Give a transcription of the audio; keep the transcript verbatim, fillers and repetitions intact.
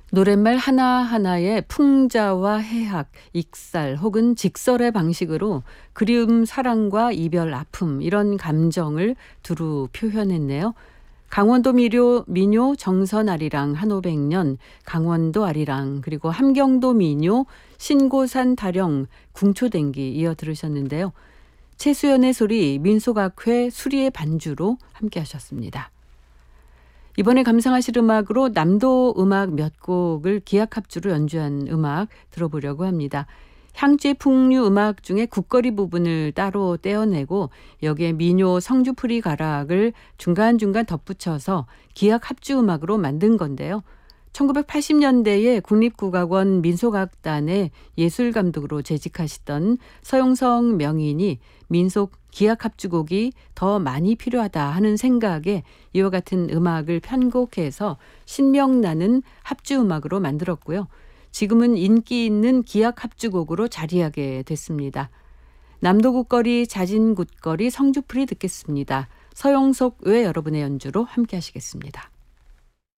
노랫말 하나하나에 풍자와 해학, 익살 혹은 직설의 방식으로 그리움, 사랑과 이별, 아픔 이런 감정을 두루 표현했네요. 강원도 미료, 민요 정선아리랑 한오백년, 강원도 아리랑, 그리고 함경도 민요 신고산 다령 궁초댕기 이어 들으셨는데요. 최수연의 소리, 민속악회 수리의 반주로 함께 하셨습니다. 이번에 감상하실 음악으로 남도 음악 몇 곡을 기악합주로 연주한 음악 들어보려고 합니다. 향쥐 풍류 음악 중에 국거리 부분을 따로 떼어내고 여기에 민요 성주풀이 가락을 중간중간 덧붙여서 기악합주 음악으로 만든 건데요. 천구백팔십 년대에 국립국악원 민속악단의 예술감독으로 재직하시던 서용석 명인이 민속 기악합주곡이 더 많이 필요하다 하는 생각에 이와 같은 음악을 편곡해서 신명나는 합주음악으로 만들었고요. 지금은 인기 있는 기악합주곡으로 자리하게 됐습니다. 남도국거리, 자진굿거리, 성주풀이 듣겠습니다. 서용석 외 여러분의 연주로 함께 하시겠습니다.